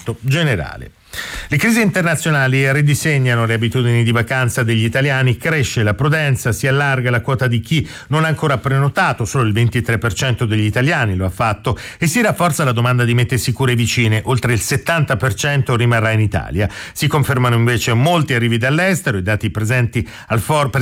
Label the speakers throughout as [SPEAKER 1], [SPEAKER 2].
[SPEAKER 1] divieto generale. Le crisi internazionali ridisegnano le abitudini di vacanza degli italiani, cresce la prudenza, si allarga la quota di chi non ha ancora prenotato, solo il 23% degli italiani lo ha fatto, e si rafforza la domanda di mete sicure vicine, oltre il 70% rimarrà in Italia. Si confermano invece molti arrivi dall'estero, i dati presentati al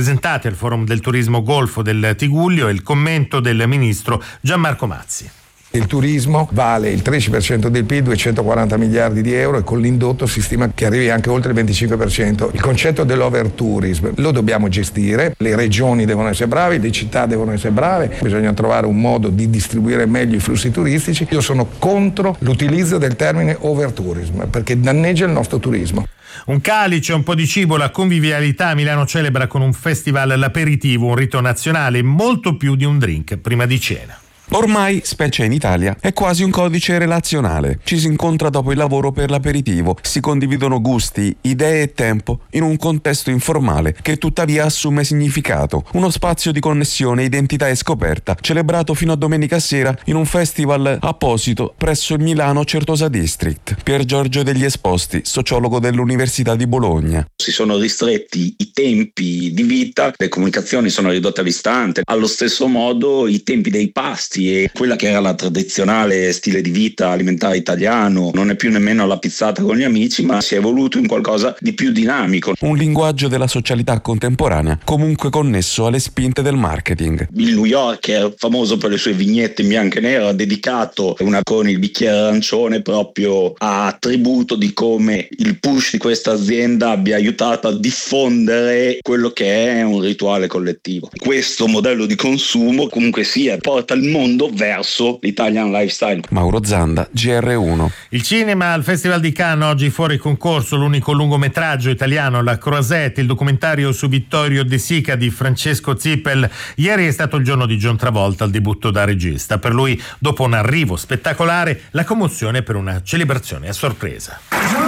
[SPEAKER 1] Forum del Turismo Golfo del Tigullio e il commento del ministro Gianmarco Mazzi.
[SPEAKER 2] Il turismo vale il 13% del PIL, 240 miliardi di euro, e con l'indotto si stima che arrivi anche oltre il 25%. Il concetto dell'overtourism lo dobbiamo gestire, le regioni devono essere brave, le città devono essere brave, bisogna trovare un modo di distribuire meglio i flussi turistici. Io sono contro l'utilizzo del termine overtourism perché danneggia il nostro turismo.
[SPEAKER 1] Un calice, un po' di cibo, la convivialità. Milano celebra con un festival l'aperitivo, un rito nazionale, molto più di un drink prima di cena.
[SPEAKER 3] Ormai, specie in Italia, è quasi un codice relazionale. Ci si incontra dopo il lavoro per l'aperitivo, si condividono gusti, idee e tempo in un contesto informale che tuttavia assume significato. Uno spazio di connessione, identità e scoperta, celebrato fino a domenica sera in un festival apposito presso il Milano Certosa District. Pier Giorgio degli Esposti, sociologo dell'Università di Bologna.
[SPEAKER 4] Si sono ristretti i tempi di vita, le comunicazioni sono ridotte all'istante, allo stesso modo i tempi dei pasti e quella che era la tradizionale stile di vita alimentare italiano non è più nemmeno la pizzata con gli amici, ma si è evoluto in qualcosa di più dinamico.
[SPEAKER 3] Un linguaggio della socialità contemporanea, comunque connesso alle spinte del marketing.
[SPEAKER 4] Il New Yorker, famoso per le sue vignette in bianco e nero, ha dedicato una con il bicchiere arancione proprio a tributo di come il push di questa azienda abbia aiutato a diffondere quello che è un rituale collettivo. Questo modello di consumo comunque sia porta il mondo verso l'Italian lifestyle.
[SPEAKER 3] Mauro Zanda, GR1.
[SPEAKER 1] Il cinema al Festival di Cannes, oggi fuori concorso l'unico lungometraggio italiano, La Croisette, il documentario su Vittorio De Sica di Francesco Zippel. Ieri è stato il giorno di John Travolta al debutto da regista. Per lui, dopo un arrivo spettacolare, la commozione per una celebrazione a sorpresa.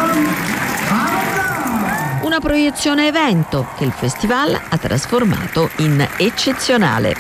[SPEAKER 5] Una proiezione evento che il festival ha trasformato in eccezionale.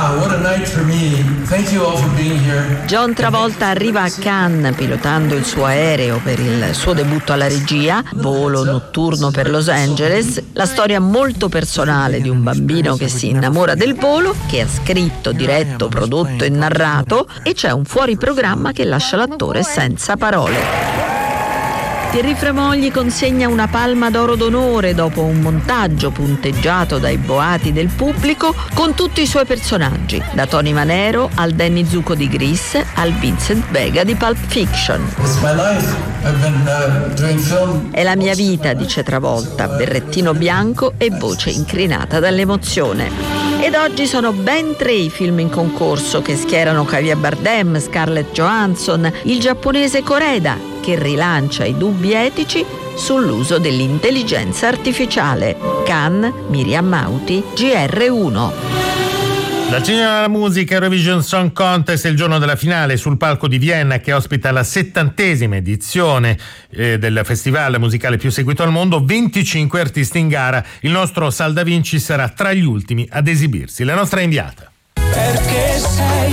[SPEAKER 5] John Travolta arriva a Cannes pilotando il suo aereo per il suo debutto alla regia, volo notturno per Los Angeles, la storia molto personale di un bambino che si innamora del volo, che ha scritto, diretto, prodotto e narrato, e c'è un fuori programma che lascia l'attore senza parole. Thierry Frémaux gli consegna una palma d'oro d'onore dopo un montaggio punteggiato dai boati del pubblico con tutti i suoi personaggi, da Tony Manero al Danny Zuko di Grease al Vincent Vega di Pulp Fiction. È la mia vita, dice Travolta, berrettino bianco e voce incrinata dall'emozione. Ed oggi sono ben 3 i film in concorso che schierano Javier Bardem, Scarlett Johansson, il giapponese Koreda, che rilancia i dubbi etici sull'uso dell'intelligenza artificiale. Cannes, Miriam Mauti, GR1.
[SPEAKER 1] Dal cinema alla musica, Eurovision Song Contest è il giorno della finale sul palco di Vienna, che ospita la 70ª edizione del festival musicale più seguito al mondo. 25 artisti in gara. Il nostro Sal Da Vinci sarà tra gli ultimi ad esibirsi. La nostra inviata.
[SPEAKER 6] Perché sei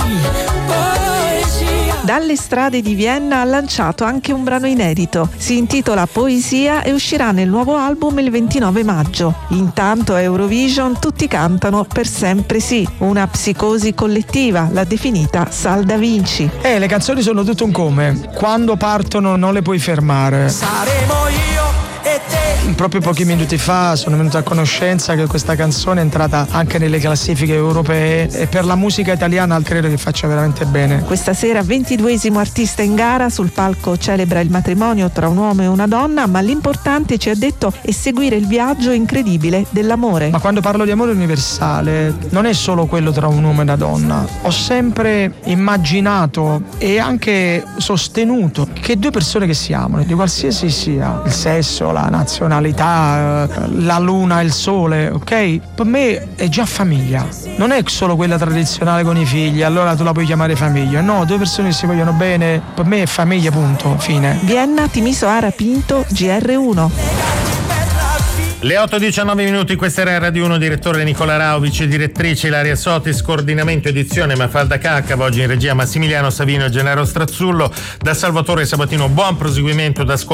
[SPEAKER 7] Dalle strade di Vienna ha lanciato anche un brano inedito. Si intitola Poesia e uscirà nel nuovo album il 29 maggio. Intanto a Eurovision tutti cantano Per sempre sì, una psicosi collettiva, l'ha definita Sal Da Vinci.
[SPEAKER 8] Le canzoni sono tutto un come. Quando partono non le puoi fermare.
[SPEAKER 6] saremo io e te.
[SPEAKER 8] Proprio pochi minuti fa sono venuto a conoscenza che questa canzone è entrata anche nelle classifiche europee e per la musica italiana credo che faccia veramente bene.
[SPEAKER 7] Questa sera 22esimo artista in gara, sul palco celebra il matrimonio tra un uomo e una donna, ma l'importante, ci ha detto, è seguire il viaggio incredibile dell'amore.
[SPEAKER 8] Ma quando parlo di amore universale non è solo quello tra un uomo e una donna. Ho sempre immaginato e anche sostenuto che 2 persone che si amano, di qualsiasi sia il sesso, la nazionalità, la luna e il sole, ok? Per me è già famiglia. Non è solo quella tradizionale con i figli, allora tu la puoi chiamare famiglia. No, 2 persone che si vogliono bene, per me è famiglia, punto, fine.
[SPEAKER 7] Vienna, Timisoara Pinto, GR1.
[SPEAKER 1] Le 8:19, questa era Radio 1, direttore Nicola Rao, vice direttrice Ilaria Sotis, coordinamento edizione Mafalda Caccava, oggi in regia Massimiliano Savino e Gennaro Strazzullo. Da Salvatore Sabatino buon proseguimento d'ascolto.